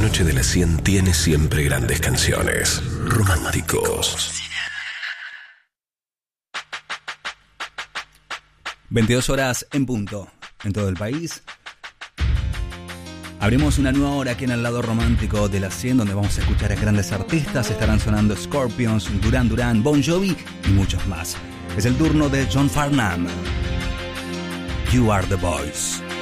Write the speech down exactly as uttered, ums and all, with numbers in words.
noche de las cien tiene siempre grandes canciones. Románticos. veintidós horas en punto en todo el país. Abrimos una nueva hora aquí en el lado romántico de la cien, donde vamos a escuchar a grandes artistas. Estarán sonando Scorpions, Duran Duran, Bon Jovi y muchos más. Es el turno de John Farnham. You Are The Voice.